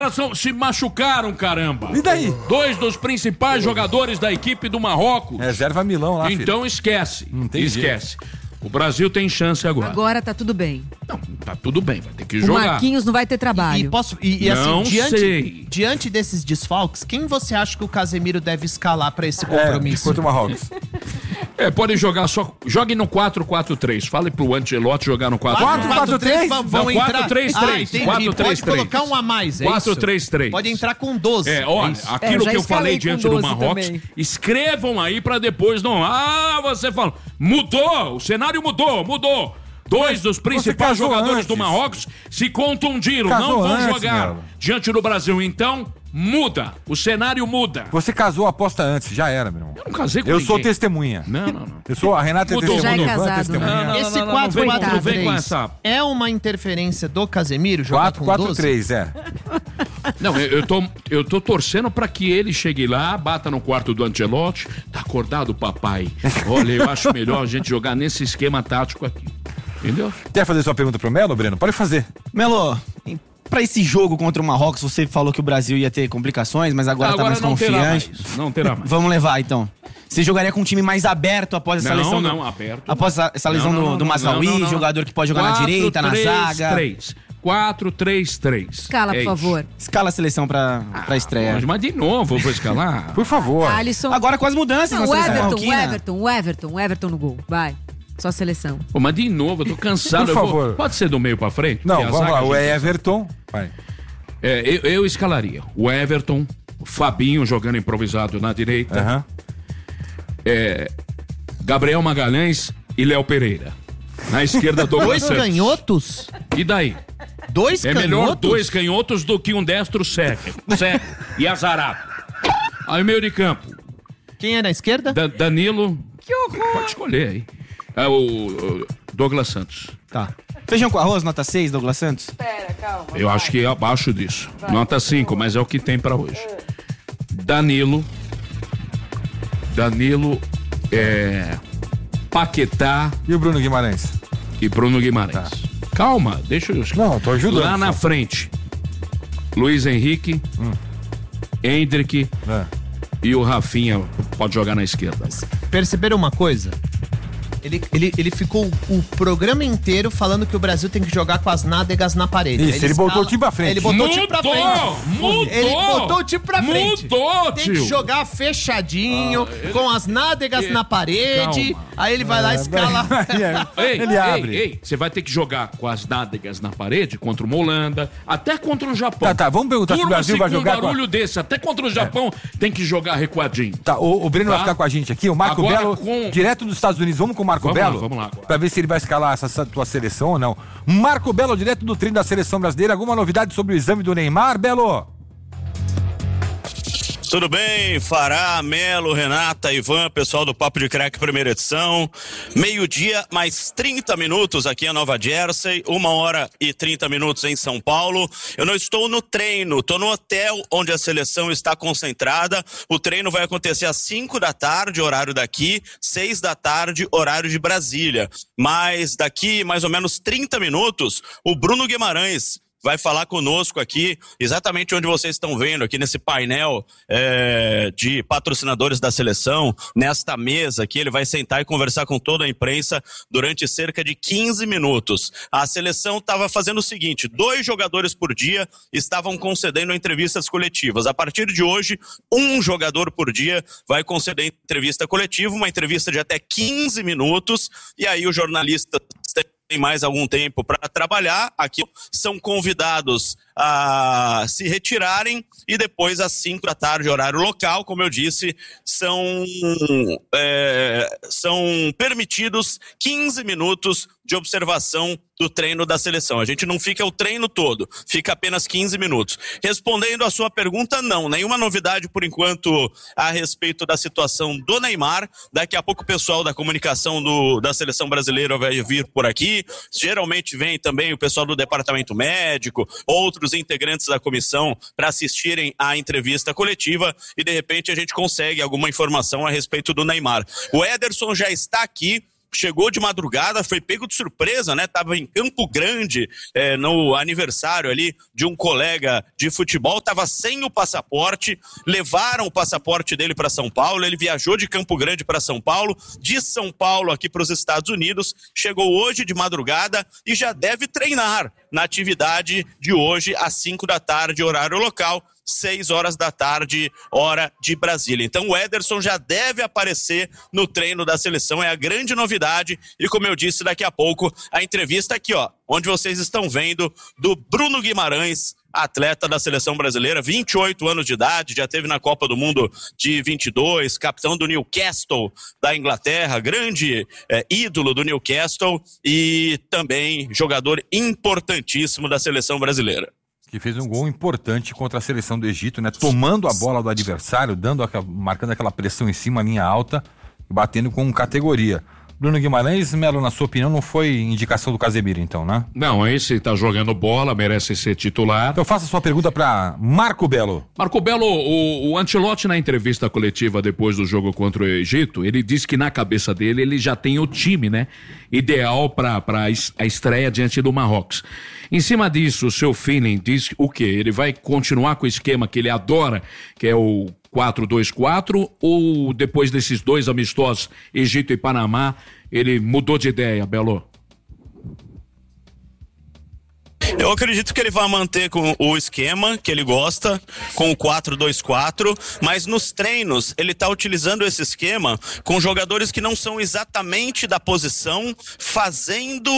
se machucaram, caramba. E daí? 2 dos principais jogadores da equipe do Marrocos. Reserva Milão lá, filho. Então esquece. Esquece. O Brasil tem chance agora. Agora tá tudo bem. Não, tá tudo bem, vai ter que O jogar. Marquinhos não vai ter trabalho. Não sei. Diante desses desfalques, quem você acha que o Casemiro deve escalar pra esse compromisso? Contra o Marrocos. Pode jogar só. Jogue no 4-4-3. Fale pro Ancelotti jogar no 4-4-3? Vão entrar. 4-3-3. 4-3-3. Pode colocar um a mais, é 4-3-3. Pode entrar com 12. Olha, aquilo que eu falei diante do Marrocos, também. escrevam aí pra depois não. Você fala, mudou, o cenário mudou. 2 dos principais jogadores do Marrocos se contundiram, não vão jogar diante do Brasil. Então, muda. O cenário muda. Você casou a aposta antes, já era, meu irmão. Eu não casei com ninguém. Eu sou testemunha. Não. Eu sou a Renata Mudou. testemunha. Já é casado, testemunha. Esse Não vem com 4-4-3 essa. é uma interferência do Casemiro jogar com 12? 4-4-3, Não, eu tô torcendo pra que ele chegue lá, bata no quarto do Ancelotti. Tá acordado, papai? Olha, eu acho melhor a gente jogar nesse esquema tático aqui. Entendeu? Quer fazer sua pergunta pro Melo, Breno? Pode fazer. Melo, pra esse jogo contra o Marrocos, você falou que o Brasil ia ter complicações, mas agora tá mais confiante. Não terá mais. Vamos levar, então. Você jogaria com um time mais aberto após essa lesão? Não, aberto. Após essa lesão do Mazraoui, jogador que pode jogar na direita, na zaga. 4-3-3. Escala, por favor. Escala a seleção pra estreia. Mas de novo, eu vou escalar. Por favor. Alisson. Agora com as mudanças na seleção marroquina. O Everton no gol. Vai. Só a seleção. Mas de novo, eu tô cansado. Por favor. Pode ser do meio pra frente? Não, vamos lá. O Everton. Vai. Eu escalaria. O Everton, o Fabinho jogando improvisado na direita. Gabriel Magalhães e Léo Pereira. Na esquerda, Douglas Santos. 2 canhotos? E daí? 2 canhotos? É melhor 2 canhotos do que um destro cego e azarado. Aí meio de campo. Quem é na esquerda? Danilo. Que horror. Pode escolher aí. O Douglas Santos. Tá. Feijão com arroz, nota 6, Douglas Santos? Espera, calma. Eu acho que é abaixo disso. Nota 5, mas é o que tem pra hoje. Danilo, Paquetá. E o Bruno Guimarães? E Bruno Guimarães. Tá. Calma, deixa eu... Não, tô ajudando. Lá na frente, Luiz Henrique, Endrick e o Rafinha pode jogar na esquerda. Perceberam uma coisa? Ele ficou o programa inteiro falando que o Brasil tem que jogar com as nádegas na parede. Isso, ele botou o time pra frente. Ele botou o time pra frente. Ele botou o time pra frente. Mudou, tem que jogar fechadinho, com as nádegas na parede. Calma. Aí ele vai lá e escala. Ele abre. Ei, você vai ter que jogar com as nádegas na parede contra uma Holanda, até contra o Japão. Tá, vamos perguntar se o Brasil vai jogar com um barulho desse, até contra o Japão, tem que jogar recuadinho. Tá, o Breno vai ficar com a gente aqui, o Marco Agora Belo, direto dos Estados Unidos. Vamos com o Marco Belo? Vamos lá agora. Pra ver se ele vai escalar essa tua seleção ou não. Marco Belo, direto do treino da seleção brasileira. Alguma novidade sobre o exame do Neymar, Belo? Tudo bem, Fará, Melo, Renata, Ivan, pessoal do Papo de Crack, primeira edição. 12:00, mais 30 minutos aqui em Nova Jersey, 1h30 em São Paulo. Eu não estou no treino, estou no hotel onde a seleção está concentrada. O treino vai acontecer às 5 da tarde, horário daqui, 6 da tarde, horário de Brasília. Mas daqui mais ou menos 30 minutos, o Bruno Guimarães vai falar conosco aqui, exatamente onde vocês estão vendo, aqui nesse painel de patrocinadores da seleção, nesta mesa aqui, ele vai sentar e conversar com toda a imprensa durante cerca de 15 minutos. A seleção estava fazendo o seguinte, 2 jogadores por dia estavam concedendo entrevistas coletivas. A partir de hoje, 1 jogador por dia vai conceder entrevista coletiva, uma entrevista de até 15 minutos, e aí o jornalista tem mais algum tempo para trabalhar, aqui são convidados a se retirarem e depois às 5 da tarde, horário local, como eu disse, são permitidos 15 minutos de observação do treino da seleção. A gente não fica o treino todo, fica apenas 15 minutos. Respondendo a sua pergunta, não, nenhuma novidade por enquanto a respeito da situação do Neymar. Daqui a pouco o pessoal da comunicação da seleção brasileira vai vir por aqui. Geralmente vem também o pessoal do departamento médico, outros integrantes da comissão para assistirem à entrevista coletiva e de repente a gente consegue alguma informação a respeito do Neymar. O Ederson já está aqui chegou de madrugada, foi pego de surpresa, né? Tava em Campo Grande, no aniversário ali de um colega de futebol, tava sem o passaporte, levaram o passaporte dele para São Paulo, ele viajou de Campo Grande para São Paulo, de São Paulo aqui para os Estados Unidos, chegou hoje de madrugada e já deve treinar na atividade de hoje às 5 da tarde, horário local, 6 horas da tarde, hora de Brasília. Então o Ederson já deve aparecer no treino da seleção, é a grande novidade. E como eu disse, daqui a pouco a entrevista aqui, ó, onde vocês estão vendo, do Bruno Guimarães, atleta da seleção brasileira, 28 anos de idade, já esteve na Copa do Mundo de 22, capitão do Newcastle da Inglaterra, grande ídolo do Newcastle e também jogador importantíssimo da seleção brasileira. Que fez um gol importante contra a seleção do Egito, né? Tomando a bola do adversário, marcando aquela pressão em cima, linha alta, batendo com categoria. Bruno Guimarães, Melo, na sua opinião, não foi indicação do Casemiro, então, né? Não, esse tá jogando bola, merece ser titular. Então faça a sua pergunta para Marco Belo. Marco Belo, o Ancelotti na entrevista coletiva depois do jogo contra o Egito, ele disse que na cabeça dele ele já tem o time, né? Ideal para a estreia diante do Marrocos. Em cima disso, o seu feeling diz o quê? Ele vai continuar com o esquema que ele adora, que é o 4-2-4, ou depois desses dois amistosos, Egito e Panamá, ele mudou de ideia, Belo? Eu acredito que ele vai manter com o esquema que ele gosta, com o 4-2-4, mas nos treinos ele está utilizando esse esquema com jogadores que não são exatamente da posição, fazendo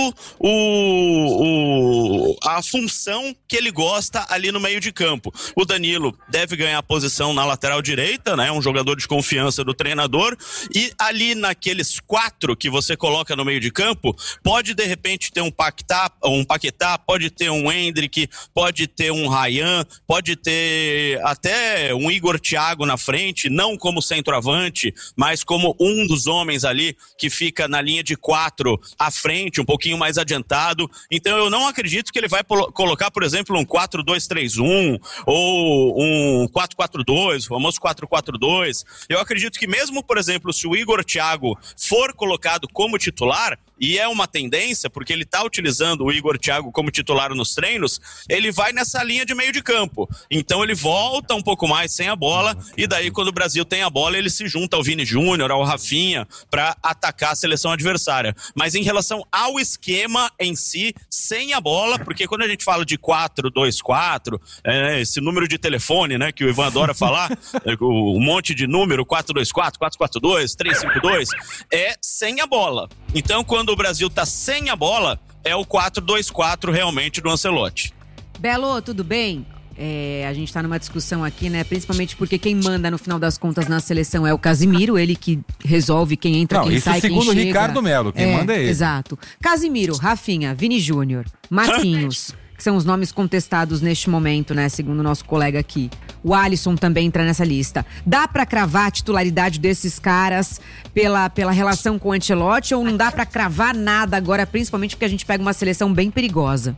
a função que ele gosta ali no meio de campo. O Danilo deve ganhar a posição na lateral direita, né? Um jogador de confiança do treinador, e ali naqueles 4 que você coloca no meio de campo, pode de repente ter um Paquetá, pode ter um Endrick, pode ter um Ryan, pode ter até um Igor Thiago na frente, não como centroavante, mas como um dos homens ali que fica na linha de 4 à frente, um pouquinho mais adiantado. Então eu não acredito que ele vai colocar, por exemplo, um 4-2-3-1 ou um 4-4-2, o famoso 4-4-2. Eu acredito que mesmo, por exemplo, se o Igor Thiago for colocado como titular, e é uma tendência, porque ele está utilizando o Igor Thiago como titular nos treinos, ele vai nessa linha de meio de campo. Então ele volta um pouco mais sem a bola, e daí quando o Brasil tem a bola, ele se junta ao Vini Júnior, ao Rafinha, para atacar a seleção adversária. Mas em relação ao esquema em si, sem a bola, porque quando a gente fala de 4-2-4, esse número de telefone, né, que o Ivan adora falar, um monte de número, 4-2-4, 4-4-2, 3-5-2, é sem a bola. Então quando o Brasil tá sem a bola, é o 4-2-4 realmente do Ancelotti. Belo, tudo bem? A gente tá numa discussão aqui, né? Principalmente porque quem manda no final das contas na seleção é o Casimiro, ele que resolve quem entra, quem sai, quem chega. Segundo o Ricardo Melo, quem manda é ele. Exato. Casimiro, Rafinha, Vini Júnior, Marquinhos, que são os nomes contestados neste momento, né? Segundo o nosso colega aqui. O Alisson também entra nessa lista. Dá pra cravar a titularidade desses caras pela relação com o Ancelotti, ou não dá pra cravar nada agora, principalmente porque a gente pega uma seleção bem perigosa?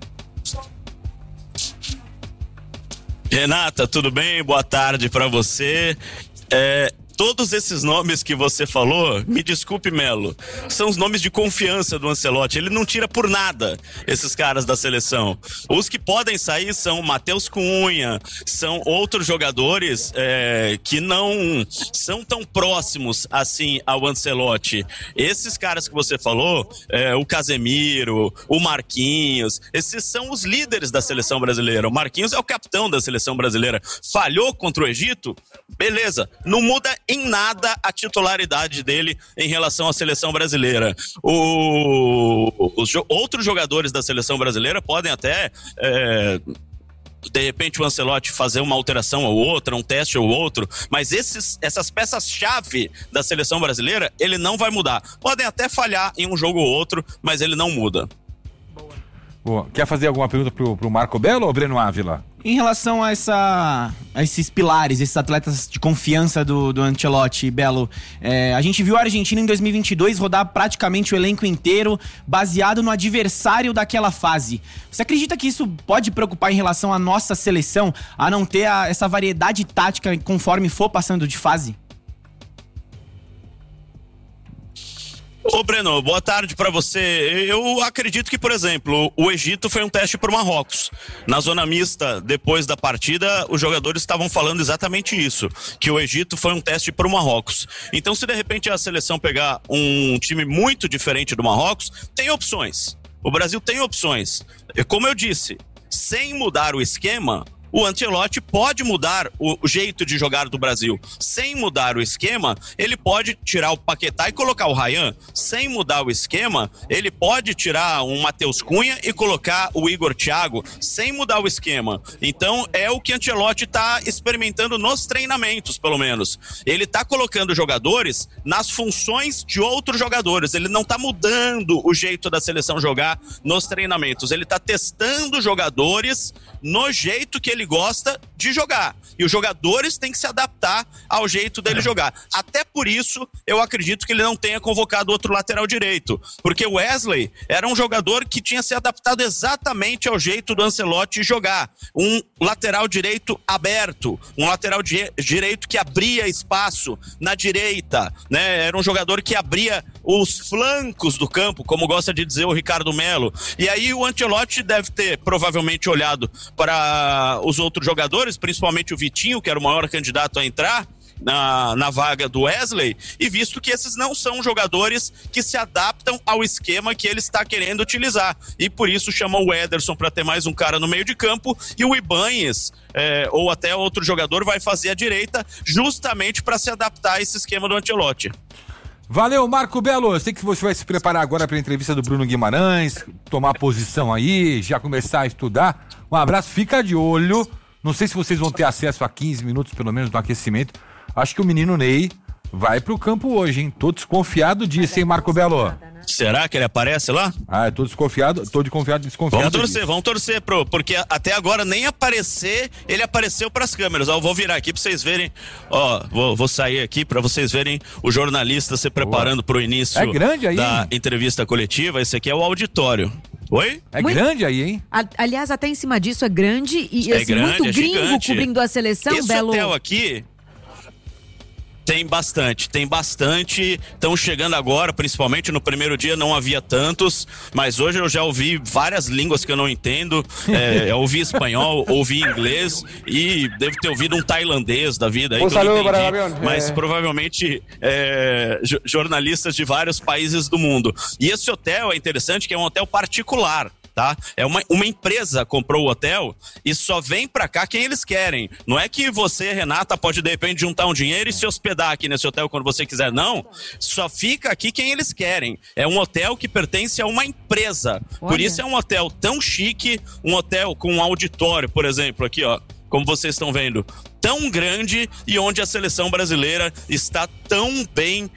Renata, tudo bem? Boa tarde pra você. Todos esses nomes que você falou, me desculpe, Melo, são os nomes de confiança do Ancelotti. Ele não tira por nada esses caras da seleção. Os que podem sair são Matheus Cunha, são outros jogadores que não são tão próximos assim ao Ancelotti. Esses caras que você falou, o Casemiro, o Marquinhos, esses são os líderes da seleção brasileira. O Marquinhos é o capitão da seleção brasileira. Falhou contra o Egito? Beleza, não muda em nada a titularidade dele em relação à seleção brasileira. Os outros jogadores da seleção brasileira podem até de repente o Ancelotti fazer uma alteração ou outra, um teste ou outro, mas essas peças-chave da seleção brasileira, ele não vai mudar. Podem até falhar em um jogo ou outro, mas ele não muda. Boa. Quer fazer alguma pergunta pro Marco Belo ou Breno Ávila? Em relação a esses pilares, esses atletas de confiança do Ancelotti, Belo, a gente viu a Argentina em 2022 rodar praticamente o elenco inteiro baseado no adversário daquela fase. Você acredita que isso pode preocupar em relação à nossa seleção, a não ter essa variedade tática conforme for passando de fase? Ô Breno, boa tarde para você. Eu acredito que, por exemplo, o Egito foi um teste para o Marrocos. Na zona mista, depois da partida, os jogadores estavam falando exatamente isso, que o Egito foi um teste para o Marrocos. Então, se de repente a seleção pegar um time muito diferente do Marrocos, tem opções. O Brasil tem opções. Como eu disse, sem mudar o esquema, o Ancelotti pode mudar o jeito de jogar do Brasil. Sem mudar o esquema, ele pode tirar o Paquetá e colocar o Ryan. Sem mudar o esquema, ele pode tirar um Matheus Cunha e colocar o Igor Thiago. Sem mudar o esquema. Então, é o que o Ancelotti está experimentando nos treinamentos, pelo menos. Ele está colocando jogadores nas funções de outros jogadores. Ele não está mudando o jeito da seleção jogar nos treinamentos. Ele está testando jogadores no jeito que ele gosta de jogar. E os jogadores têm que se adaptar ao jeito dele jogar. Até por isso, eu acredito que ele não tenha convocado outro lateral direito. Porque o Wesley era um jogador que tinha se adaptado exatamente ao jeito do Ancelotti jogar. Um lateral direito aberto. Um lateral direito que abria espaço na direita, né? Era um jogador que abria os flancos do campo, como gosta de dizer o Ricardo Melo. E aí o Ancelotti deve ter provavelmente olhado para os outros jogadores, principalmente o Vitinho, que era o maior candidato a entrar na vaga do Wesley, e visto que esses não são jogadores que se adaptam ao esquema que ele está querendo utilizar, e por isso chamou o Ederson para ter mais um cara no meio de campo, e o Ibanez ou até outro jogador vai fazer a direita, justamente para se adaptar a esse esquema do Ancelotti. Valeu, Marco Belo. Eu sei que você vai se preparar agora para a entrevista do Bruno Guimarães, tomar posição aí, já começar a estudar. Um abraço, fica de olho. Não sei se vocês vão ter acesso a 15 minutos, pelo menos, no aquecimento. Acho que o menino Ney vai pro campo hoje, hein? Tô desconfiado disso, hein, Marco Belo? Será que ele aparece lá? Ah, eu tô desconfiado, desconfiado. Vamos torcer, porque até agora nem aparecer, ele apareceu pras câmeras. Ó, eu vou virar aqui pra vocês verem, ó, vou sair aqui pra vocês verem o jornalista se preparando pro início da entrevista coletiva. Esse aqui é o auditório. Oi? É muito grande aí, hein? Aliás, até em cima disso é grande e assim, grande, muito gringo gigante. Cobrindo a seleção, esse Belo. Hotel aqui tem bastante, estão chegando agora, principalmente no primeiro dia não havia tantos, mas hoje eu já ouvi várias línguas que eu não entendo, eu ouvi espanhol, ouvi inglês e devo ter ouvido um tailandês da vida aí, que eu não entendi, mas provavelmente jornalistas de vários países do mundo. E esse hotel é interessante, que é um hotel particular. Tá? É uma empresa comprou o hotel e só vem pra cá quem eles querem. Não é que você, Renata, pode de repente juntar um dinheiro e se hospedar aqui nesse hotel quando você quiser, não. Só fica aqui quem eles querem. É um hotel que pertence a uma empresa. Olha. Por isso é um hotel tão chique, um hotel com um auditório, por exemplo, aqui ó, como vocês estão vendo, tão grande e onde a seleção brasileira está tão bem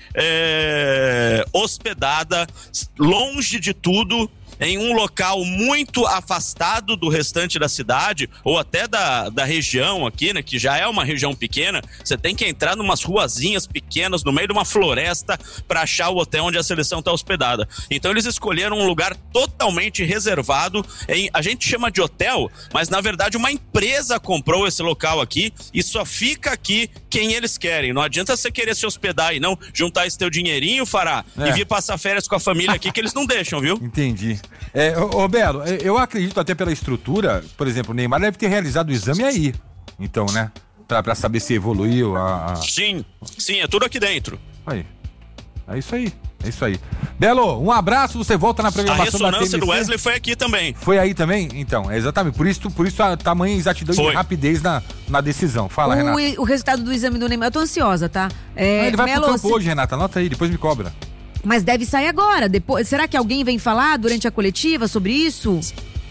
hospedada, longe de tudo, em um local muito afastado do restante da cidade, ou até da região aqui, né, que já é uma região pequena. Você tem que entrar numas ruazinhas pequenas, no meio de uma floresta, para achar o hotel onde a seleção está hospedada. Então eles escolheram um lugar totalmente reservado, a gente chama de hotel, mas na verdade uma empresa comprou esse local aqui e só fica aqui quem eles querem. Não adianta você querer se hospedar e não juntar esse teu dinheirinho, Fará, e vir passar férias com a família aqui, que eles não deixam, viu? Entendi. Ô Belo, eu acredito até pela estrutura, por exemplo, o Neymar deve ter realizado o exame aí, então, né? Pra saber se evoluiu Sim, é tudo aqui dentro. Aí, é isso aí. Belo, um abraço, você volta na programação da TMC. A ressonância do Wesley foi aqui também. Foi aí também? Então, exatamente, por isso a tamanha exatidão e rapidez na decisão. Fala, Renata. O resultado do exame do Neymar, eu tô ansiosa, tá? Ele vai pro campo hoje, Renata, anota aí, depois me cobra. Mas deve sair agora. Depois, será que alguém vem falar durante a coletiva sobre isso?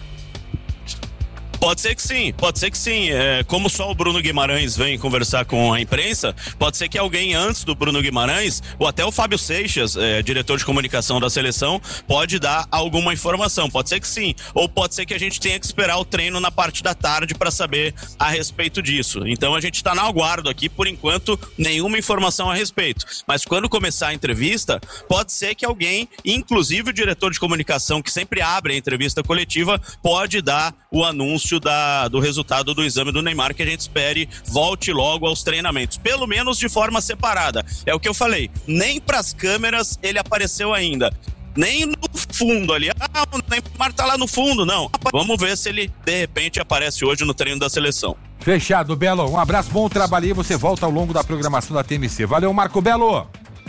Pode ser que sim. Como só o Bruno Guimarães vem conversar com a imprensa, pode ser que alguém antes do Bruno Guimarães, ou até o Fábio Seixas, diretor de comunicação da seleção, pode dar alguma informação. Pode ser que sim. Ou pode ser que a gente tenha que esperar o treino na parte da tarde para saber a respeito disso. Então a gente está no aguardo aqui, por enquanto, nenhuma informação a respeito. Mas quando começar a entrevista, pode ser que alguém, inclusive o diretor de comunicação, que sempre abre a entrevista coletiva, pode dar o anúncio anúncio do resultado do exame do Neymar, que a gente espere volte logo aos treinamentos, pelo menos de forma separada. É o que eu falei, nem pras câmeras ele apareceu ainda. Nem no fundo ali. O Neymar tá lá no fundo, não. Vamos ver se ele, de repente, aparece hoje no treino da seleção. Fechado, Belo. Um abraço, bom trabalho e você volta ao longo da programação da TMC. Valeu, Marco Belo.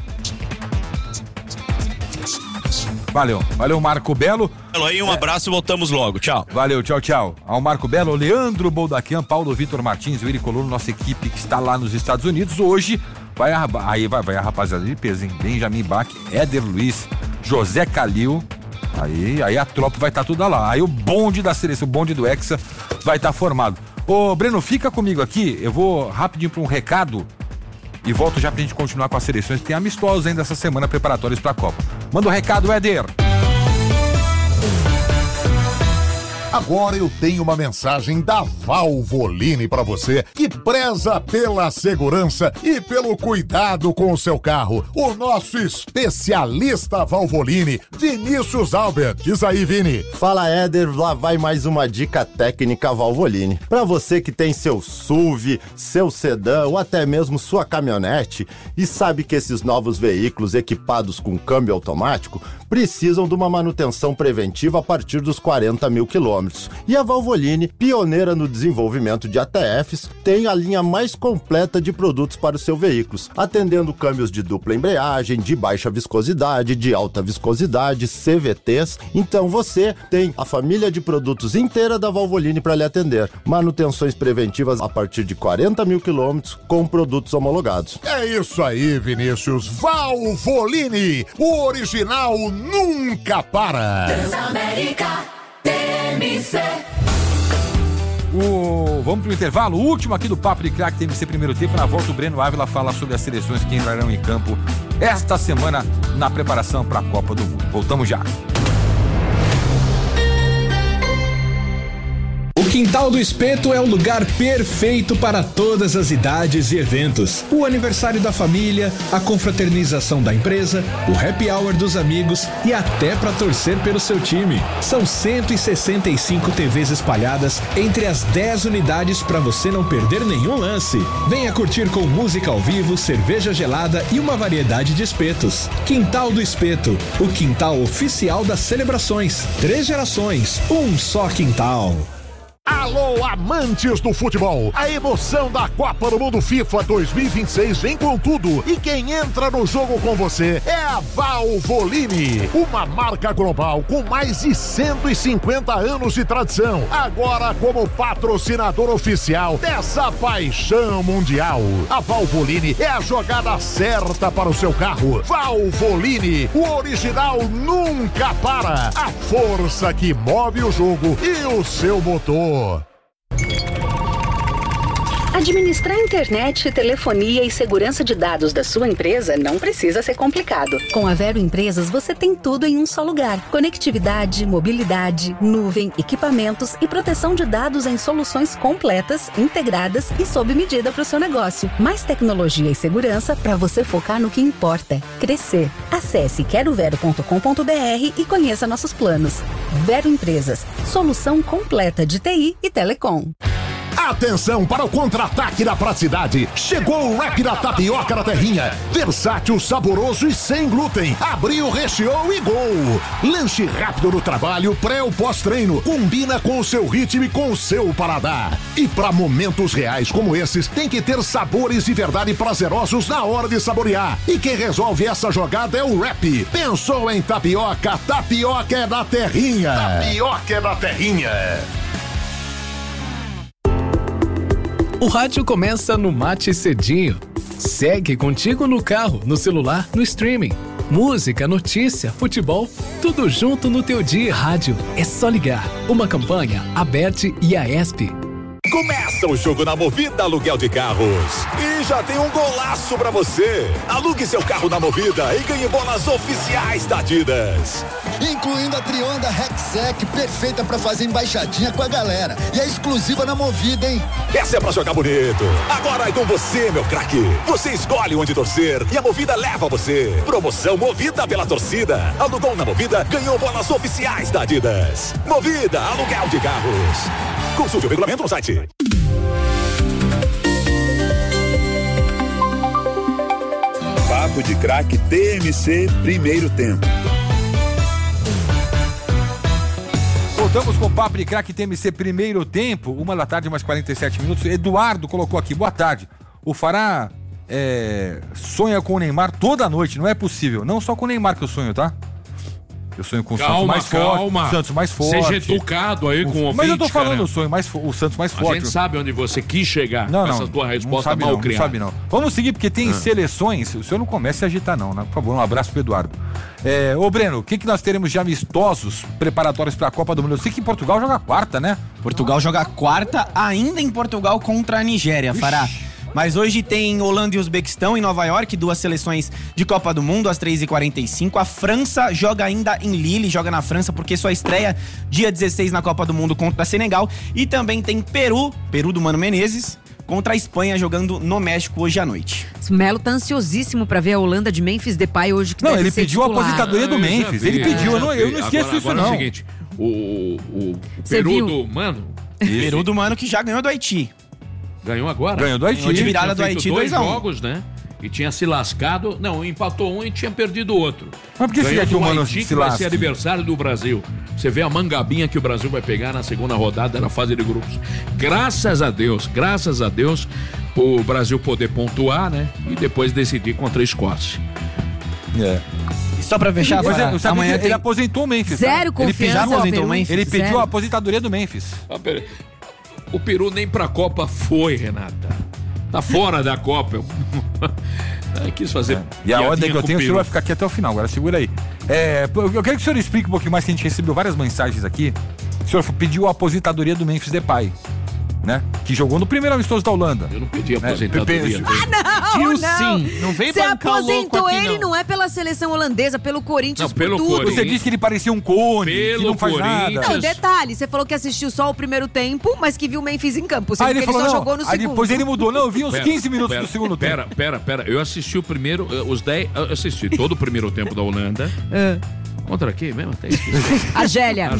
Valeu, Marco Belo. Aí, um abraço e voltamos logo. Tchau. Valeu, tchau. Ao Marco Belo, Leandro Boldaquian, Paulo Vitor Martins, Willi Coluna, nossa equipe que está lá nos Estados Unidos. Hoje vai a rapaziada de peso, hein? Benjamin Bach, Éder Luiz, José Calil, aí a tropa vai estar toda lá. Aí o bonde da seleção, o bonde do Hexa vai estar formado. Ô, Breno, fica comigo aqui, eu vou rapidinho para um recado e volto já pra gente continuar com as seleções. Tem amistosos ainda essa semana preparatórios pra Copa. Manda um recado, Éder. Agora eu tenho uma mensagem da Valvoline para você que preza pela segurança e pelo cuidado com o seu carro. O nosso especialista Valvoline, Vinícius Albert. Diz aí, Vini. Fala, Éder, lá vai mais uma dica técnica Valvoline. Para você que tem seu SUV, seu sedã ou até mesmo sua caminhonete e sabe que esses novos veículos equipados com câmbio automático precisam de uma manutenção preventiva a partir dos 40 mil quilômetros. E a Valvoline, pioneira no desenvolvimento de ATFs, tem a linha mais completa de produtos para os seus veículos, atendendo câmbios de dupla embreagem, de baixa viscosidade, de alta viscosidade, CVTs. Então você tem a família de produtos inteira da Valvoline para lhe atender. Manutenções preventivas a partir de 40 mil quilômetros com produtos homologados. É isso aí, Vinícius. Valvoline, o original nunca para. Transamérica TMC. Vamos pro intervalo, o último aqui do Papo de Craque TMC primeiro tempo. Na volta o Breno Ávila fala sobre as seleções que entrarão em campo esta semana na preparação para a Copa do Mundo. Voltamos já. O Quintal do Espeto é o lugar perfeito para todas as idades e eventos. O aniversário da família, a confraternização da empresa, o happy hour dos amigos e até para torcer pelo seu time. São 165 TVs espalhadas entre as 10 unidades para você não perder nenhum lance. Venha curtir com música ao vivo, cerveja gelada e uma variedade de espetos. Quintal do Espeto, o quintal oficial das celebrações. 3 gerações, um só quintal. Alô, amantes do futebol! A emoção da Copa do Mundo FIFA 2026 vem com tudo. E quem entra no jogo com você é a Valvoline, uma marca global com mais de 150 anos de tradição. Agora como patrocinador oficial dessa paixão mundial. A Valvoline é a jogada certa para o seu carro. Valvoline, o original nunca para. A força que move o jogo e o seu motor. Administrar internet, telefonia e segurança de dados da sua empresa não precisa ser complicado. Com a Vero Empresas, você tem tudo em um só lugar. Conectividade, mobilidade, nuvem, equipamentos e proteção de dados em soluções completas, integradas e sob medida para o seu negócio. Mais tecnologia e segurança para você focar no que importa: crescer. Acesse querovero.com.br e conheça nossos planos. Vero Empresas, solução completa de TI e telecom. Atenção para o contra-ataque da praticidade. Chegou o Rap da Tapioca da Terrinha. Versátil, saboroso e sem glúten. Abriu, recheou e gol. Lanche rápido no trabalho, pré ou pós-treino. Combina com o seu ritmo e com o seu paladar. E para momentos reais como esses, tem que ter sabores de verdade prazerosos na hora de saborear. E quem resolve essa jogada é o Rap. Pensou em tapioca? Tapioca é da Terrinha. Tapioca é da Terrinha. O rádio começa no Mate Cedinho. Segue contigo no carro, no celular, no streaming. Música, notícia, futebol, tudo junto no teu dia. Rádio é só ligar. Uma campanha, Aberte e Aesp. Começa o jogo na Movida Aluguel de Carros. E já tem um golaço pra você. Alugue seu carro na Movida e ganhe bolas oficiais da Adidas. Incluindo a Trionda Rexec, perfeita pra fazer embaixadinha com a galera. E é exclusiva na Movida, hein? Essa é pra jogar bonito. Agora é com você, meu craque. Você escolhe onde torcer e a Movida leva você. Promoção Movida pela torcida. Alugou na Movida, ganhou bolas oficiais da Adidas. Movida Aluguel de Carros. Consulte o regulamento no site. Papo de Craque TMC, primeiro tempo. Voltamos com o Papo de Craque TMC, primeiro tempo, 1h mais 47 minutos. Eduardo colocou aqui, boa tarde. O Fará sonha com o Neymar toda noite, não é possível. Não só com o Neymar que eu sonho, tá? Eu sonho com o Santos mais forte. O Santos mais forte. Seja educado aí com o ouvinte, Mas eu tô falando, eu sonho o Santos mais forte. A gente sabe onde você quis chegar com essa tua resposta mal criada. Não sabe não. Vamos seguir, porque tem seleções. O senhor não comece a agitar não, né? Por favor, um abraço pro Eduardo. Ô Breno, o que nós teremos de amistosos preparatórios pra Copa do Mundo? Eu sei que em Portugal joga quarta, né? Portugal joga quarta, ainda em Portugal contra a Nigéria, Fará. Mas hoje tem Holanda e Uzbequistão em Nova York, 2 seleções de Copa do Mundo, às 3h45. A França joga ainda em Lille, joga na França, porque sua estreia dia 16 na Copa do Mundo contra Senegal. E também tem Peru do Mano Menezes, contra a Espanha, jogando no México hoje à noite. O Melo tá ansiosíssimo pra ver a Holanda de Memphis Depay hoje, que deve ele ser pediu titular. A aposentadoria do Memphis. Ele pediu, eu não esqueço isso não. É o seguinte, o Peru do Mano... Peru do Mano que já ganhou do Haiti. Ganhou agora? Ganhou do Haiti. Ganhou de virada do Haiti 2-1. Jogos, né? E tinha se lascado. Não, empatou um e tinha perdido o outro. Mas por que seria que o Mano se vai ser aniversário do Brasil. Você vê a mangabinha que o Brasil vai pegar na segunda rodada na fase de grupos. Graças a Deus, o Brasil poder pontuar, né? E depois decidir contra a Escócia. E só pra fechar, amanhã ele aposentou o Memphis. Zero confiança. Ele pediu a aposentadoria do Memphis. O Peru nem pra Copa foi, Renata. Tá fora da Copa. Eu quis fazer. E a ordem que eu tenho, o senhor vai ficar aqui até o final. Agora segura aí. Eu quero que o senhor explique um pouquinho mais, que a gente recebeu várias mensagens aqui. O senhor pediu a aposentadoria do Memphis Depay, né? Que jogou no primeiro amistoso da Holanda. Eu não pedi a aposentadoria. Não. Sim. Não veio Você bancar o louco aposentou aqui, ele, não é pela seleção holandesa, pelo Corinthians, não, pelo por tudo. Corinthians. Você disse que ele parecia um cone, que não faz nada. Não, detalhe, você falou que assistiu só o primeiro tempo, mas que viu o Memphis em campo. Sendo que ele só jogou no segundo. Depois ele mudou. Não, eu vi uns 15 minutos do segundo tempo. Pera. Eu assisti o primeiro, os 10, eu assisti todo o primeiro tempo da Holanda. Contra quem mesmo? Até esqueci. Argélia.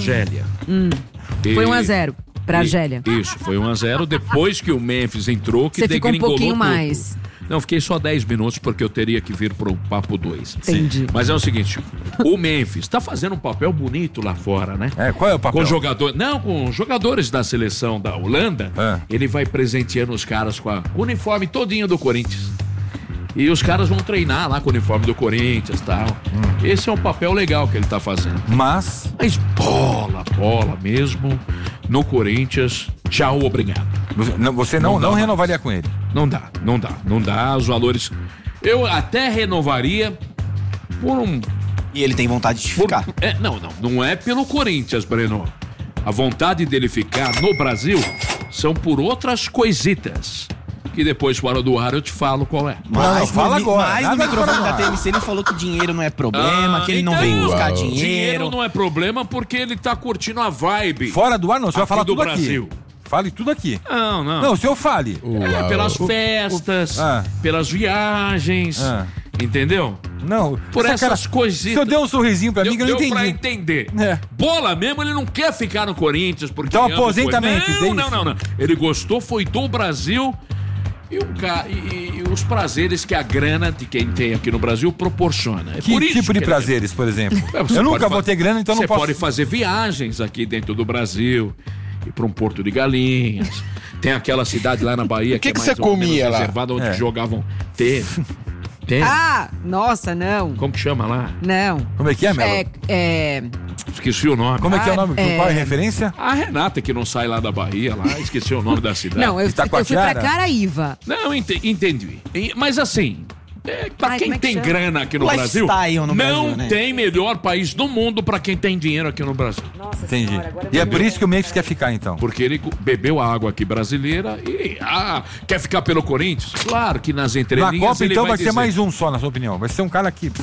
Foi 1-0. Pra Argélia. Isso, foi 1-0. Depois que o Memphis entrou, que você ficou um pouquinho tudo. mais. Não, fiquei só 10 minutos porque eu teria que vir pro Papo 2. Entendi. Mas é o seguinte, o Memphis tá fazendo um papel bonito lá fora, né? Qual é o papel? Com jogadores da seleção da Holanda, ele vai presenteando os caras com o uniforme todinho do Corinthians. E os caras vão treinar lá com o uniforme do Corinthians e tal. Esse é um papel legal que ele tá fazendo. Mas bola mesmo no Corinthians, tchau, obrigado. Você não renovaria com ele? Não dá, os valores... Eu até renovaria por um... E ele tem vontade de ficar? Não é pelo Corinthians, Breno. A vontade dele ficar no Brasil são por outras coisitas. Que depois, fora do ar, eu te falo qual é. Mas fala agora. Mas no microfone da TMC ele falou que dinheiro não é problema, que ele não vem buscar dinheiro. Dinheiro não é problema porque ele tá curtindo a vibe. Fora do ar não, você vai falar tudo Brasil. Aqui. Fale tudo aqui. Não. Não, o senhor fale. Pelas festas, pelas viagens, entendeu? Não. Por essas coisitas. O senhor deu um sorrisinho pra mim que eu não entendi. Deu pra entender. Bola mesmo, ele não quer ficar no Corinthians porque... Então aposenta Memphis, não. Ele gostou, foi do Brasil... E os prazeres que a grana de quem tem aqui no Brasil proporciona. Que tipo de prazeres, por exemplo? Eu nunca vou ter grana, então não posso... Você pode fazer viagens aqui dentro do Brasil, ir para um Porto de Galinhas. Tem aquela cidade lá na Bahia que é mais você comia lá? Reservada, onde jogavam tênis. Nossa, não. Como que chama lá? Não. Como é que é, Melo? Esqueci o nome. Como é que é o nome? Qual é a referência? A Renata, que não sai lá da Bahia, lá, esqueci o nome da cidade. Não, eu fui pra Caraíva. Não, entendi. Mas assim, pra quem tem grana aqui no Brasil, não tem melhor país do mundo pra quem tem dinheiro aqui no Brasil. Nossa entendi. Senhora, E é por isso que o Memphis quer ficar, então. Porque ele bebeu a água aqui brasileira e quer ficar pelo Corinthians? Claro que nas entrelinhas na Copa, ele então, vai ser mais um só, na sua opinião. Vai ser um cara que...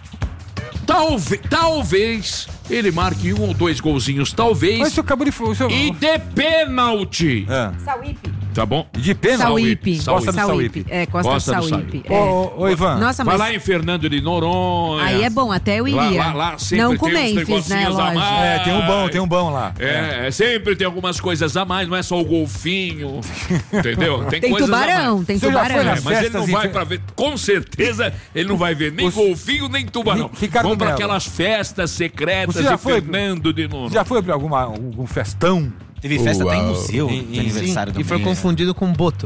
Talvez ele marque 1 ou 2 golzinhos, talvez. Mas você acabou de... E de pênalti. Tá bom? E de pena? Sauípe. Gosta do Sauípe. É, Costa do Sauípe. Ô, Ivan. Nossa, vai mas... lá em Fernando de Noronha. Aí é bom, até eu iria. Lá sempre não com tem uns Memphis, né, negocinhos a lógico. mais. Tem um bom lá. Sempre tem algumas coisas a mais, não é só o golfinho. Entendeu? Tem coisas tubarão, a mais. tem tubarão. Mas ele não vai pra ver, com certeza, ele não vai ver nem golfinho, nem tubarão. Vão pra aquelas festas secretas de Fernando de Noronha. Já foi pra algum festão? Teve festa até em museu de aniversário e foi confundido com boto.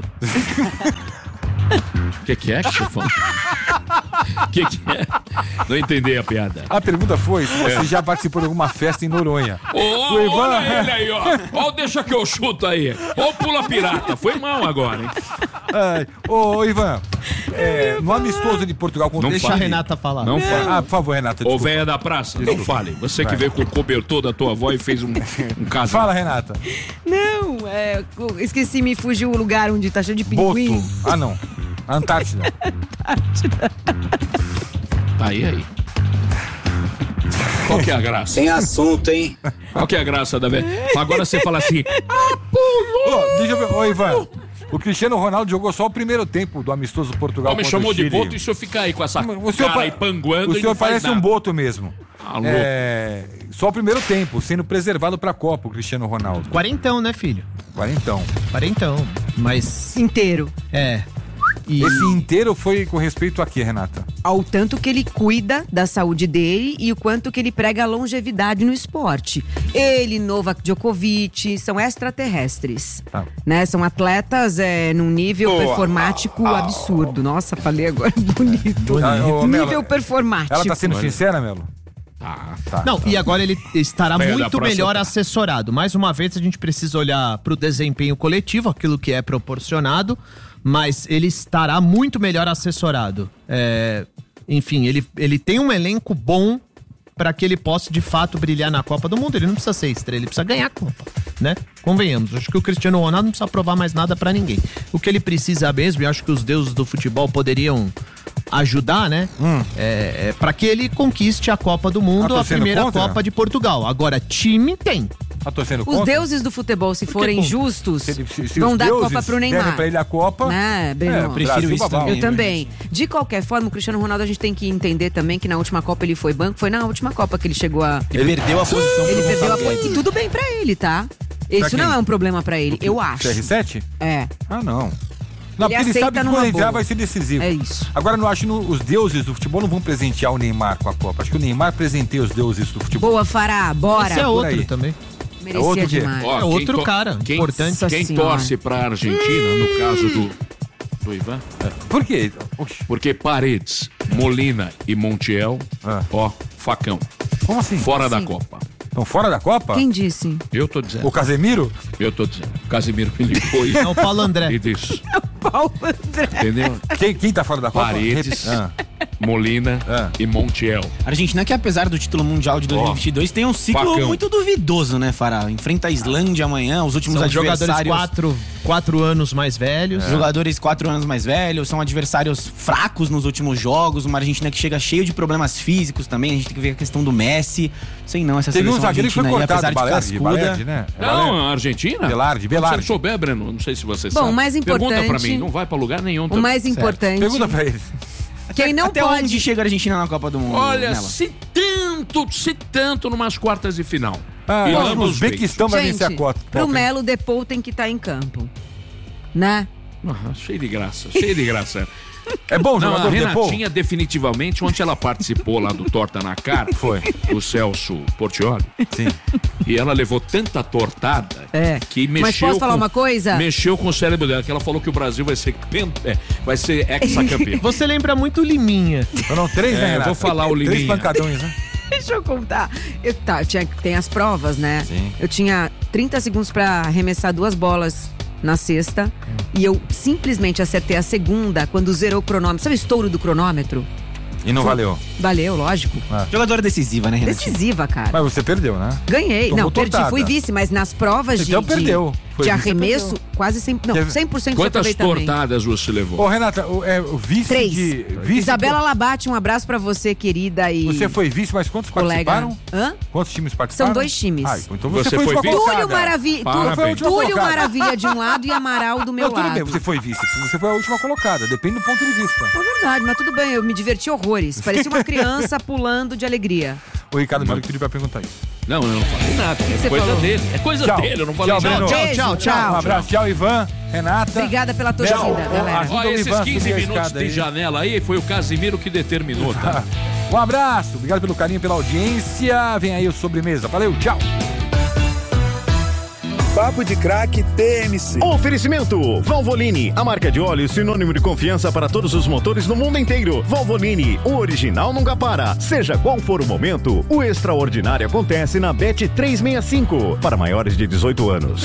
O que é, chefão? O que é? Não entendi a piada. A pergunta foi se você já participou de alguma festa em Noronha. Olha ele aí, ó. Deixa que eu chuto aí. Ó, pula pirata. Foi mal agora, hein? Ô, Ivan, no amistoso de Portugal contra Deixa a Renata falar. Não fale. Por favor, Renata. Ô, véia da praça, não fale. Você que veio com o cobertor da tua avó e fez um caso. Fala, Renata. Não, esqueci, me fugiu o lugar onde tá cheio de pinguim. Boto. Ah, não. Antártida. Aí. Qual que é a graça? Tem assunto, hein? Qual que é a graça da velha? Agora você fala assim. Deixa eu ver. Ô, Ivan. O Cristiano Ronaldo jogou só o primeiro tempo do amistoso Portugal. Me chamou de boto e o senhor fica aí com essa cara aí panguando. O senhor parece um boto mesmo. Alô. Só o primeiro tempo, sendo preservado pra Copa, o Cristiano Ronaldo. Quarentão, né, filho? Quarentão. Mas... Inteiro. Esse inteiro foi com respeito a quê, Renata? Ao tanto que ele cuida da saúde dele e o quanto que ele prega a longevidade no esporte. Ele, Novak Djokovic, são extraterrestres. Né? São atletas num nível performático absurdo. Nossa, falei agora bonito. Nível performático. Ela tá sendo sincera, Melo? Não, e agora ele estará muito melhor assessorado. Mais uma vez, a gente precisa olhar pro desempenho coletivo, aquilo que é proporcionado, mas ele estará muito melhor assessorado. Enfim, ele tem um elenco bom para que ele possa, de fato, brilhar na Copa do Mundo. Ele não precisa ser estrela, ele precisa ganhar a Copa, né? Convenhamos, acho que o Cristiano Ronaldo não precisa provar mais nada para ninguém. O que ele precisa mesmo, e acho que os deuses do futebol poderiam ajudar, né? Para que ele conquiste a Copa do Mundo, a primeira Copa de Portugal. Agora, time tem. Os deuses do futebol, se forem justos, vão dar a Copa pro Neymar. Pra ele a Copa. Né, Breno? Eu prefiro isso também. Eu também. De qualquer forma, o Cristiano Ronaldo, a gente tem que entender também que na última Copa ele foi banco. Foi na última Copa que ele chegou a... Ele perdeu a posição. Ele perdeu a posição. E tudo bem pra ele, tá? Isso não é um problema pra ele, eu acho. CR7? Ah, não. Não, porque ele sabe que quando entrar vai ser decisivo. É isso. Agora, não acho que os deuses do futebol não vão presentear o Neymar com a Copa. Acho que o Neymar presenteia os deuses do futebol. Boa, Fará, bora. Esse é outro também. Merecia outro demais. É outro cara, importante. Quem torce pra Argentina, no caso do Ivan? Por quê? Porque Paredes, Molina e Montiel, facão. Como assim? Fora da Copa. Estão fora da Copa? Quem disse? Eu tô dizendo. O Casemiro? Eu tô dizendo. O Casemiro me ligou e... É o Paulo André. E disso. É o Paulo André. Entendeu? Quem tá fora da Copa? Paredes, Molina e Montiel. A Argentina, que apesar do título mundial de 2022, tem um ciclo muito duvidoso, né, Fará? Enfrenta a Islândia amanhã, os últimos adversários... Jogadores 4 anos mais velhos. Jogadores 4 anos mais velhos, são adversários fracos nos últimos jogos, uma Argentina que chega cheio de problemas físicos também, a gente tem que ver a questão do Messi. Sei não, essa seleção argentina aí, apesar de cascuda... Né? Não, a Argentina? Belardi. Se você souber, Breno, não sei se você sabe. Bom, o mais importante... Pergunta pra mim, não vai pra lugar nenhum. O mais importante... Pergunta pra ele. Quem não Até pode... onde chega a Argentina na Copa do Mundo? Olha, se tanto numas quartas de final. O Uzbequistão vai vencer a Copa. Pro Melo, Depou tem que estar em campo. Né? Cheio de graça. É bom, não, jogador a Renatinha Depou? definitivamente, onde ela participou lá do Torta na Cara, foi o Celso Portioli. Sim. E ela levou tanta tortada que mexeu. Mas posso falar uma coisa? Mexeu com o cérebro dela, que ela falou que o Brasil vai ser ex-campeão. Você lembra muito Liminha. Não, 3, né, Renata? Vou falar o Liminha. 3 pancadões, né? Deixa eu contar. Tem as provas, né? Sim. Eu tinha 30 segundos pra arremessar 2 bolas na sexta e eu simplesmente acertei a segunda quando zerou o cronômetro. Sabe o estouro do cronômetro? E não valeu? Valeu, lógico. Jogadora decisiva, né, Renatinha? Decisiva, cara. Mas você perdeu, né? Ganhei. Tomou não, perdi. tortada. Fui vice, mas nas provas então perdeu. de arremesso, quase 100%, não, 100% de Quantas aproveitamento. tortadas você levou? Ô, Renata, o vice 3. de... Isabela Labate, um abraço pra você, querida. E você foi vice, mas quantos colega. participaram? Hã? Quantos times participaram? São 2 times. Então você foi vice? Túlio Maravilha de um lado e Amaral do meu tudo lado. bem, você foi vice, você foi a última colocada, depende do ponto de vista. É verdade, mas tudo bem, eu me diverti horrores. Parecia uma criança pulando de alegria. O Ricardo Melo pediu pra perguntar isso. Não falei nada. É coisa dele. É coisa dele, eu não falei nada. Tchau. Um abraço, tchau, Ivan, Renata. Obrigada pela torcida, galera. Olha, esses 15 minutos de janela aí, foi o Casimiro que determinou, tá? Um abraço, obrigado pelo carinho, pela audiência. Vem aí o Sobremesa. Valeu, tchau. Papo de Craque TMC. Oferecimento Valvoline, a marca de óleo sinônimo de confiança para todos os motores no mundo inteiro. Valvoline, o original nunca para. Seja qual for o momento, o extraordinário acontece na Bet 365 para maiores de 18 anos.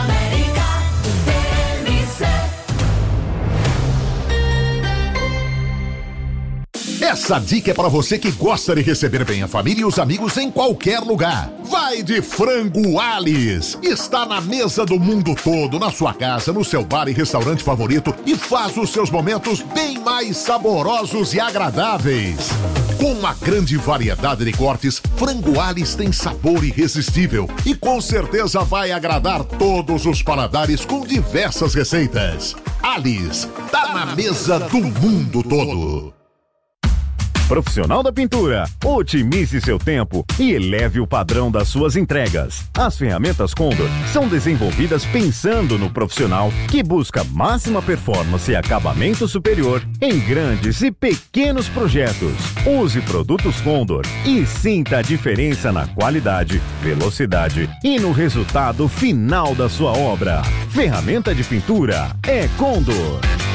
Essa dica é para você que gosta de receber bem a família e os amigos em qualquer lugar. Vai de Frango Alice. Está na mesa do mundo todo, na sua casa, no seu bar e restaurante favorito e faz os seus momentos bem mais saborosos e agradáveis. Com uma grande variedade de cortes, Frango Alice tem sabor irresistível e com certeza vai agradar todos os paladares com diversas receitas. Alice, tá na mesa do mundo todo. Profissional da pintura, otimize seu tempo e eleve o padrão das suas entregas. As ferramentas Condor são desenvolvidas pensando no profissional que busca máxima performance e acabamento superior em grandes e pequenos projetos. Use produtos Condor e sinta a diferença na qualidade, velocidade e no resultado final da sua obra. Ferramenta de pintura é Condor.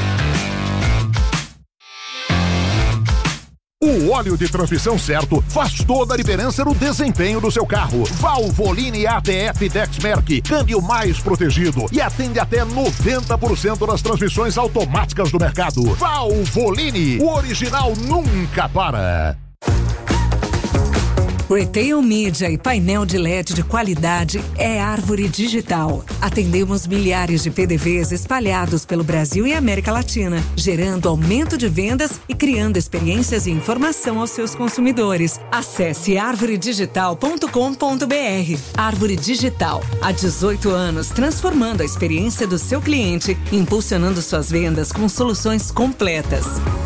O óleo de transmissão certo faz toda a diferença no desempenho do seu carro. Valvoline ATF Dexmerc, câmbio mais protegido e atende até 90% das transmissões automáticas do mercado. Valvoline, o original nunca para. Retail Media e painel de LED de qualidade é Árvore Digital. Atendemos milhares de PDVs espalhados pelo Brasil e América Latina, gerando aumento de vendas e criando experiências e informação aos seus consumidores. Acesse arvoredigital.com.br. Árvore Digital, há 18 anos, transformando a experiência do seu cliente, impulsionando suas vendas com soluções completas.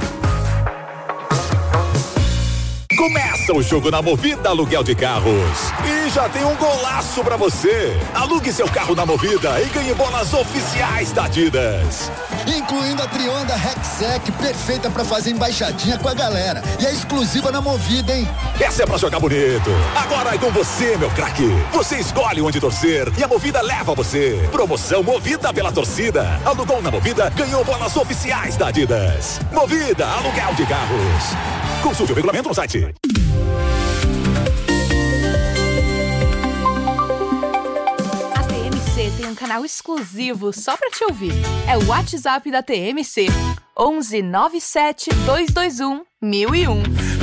Começa o jogo na Movida Aluguel de Carros. E já tem um golaço pra você. Alugue seu carro na Movida e ganhe bolas oficiais da Adidas. Incluindo a Trionda Rexec, perfeita pra fazer embaixadinha com a galera. E é exclusiva na Movida, hein? Essa é pra jogar bonito. Agora é com você, meu craque. Você escolhe onde torcer e a Movida leva você. Promoção Movida pela torcida. Alugou na Movida, ganhou bolas oficiais da Adidas. Movida Aluguel de Carros. Consulte o regulamento no site. A TMC tem um canal exclusivo só pra te ouvir. É o WhatsApp da TMC. 11 97 221 1001.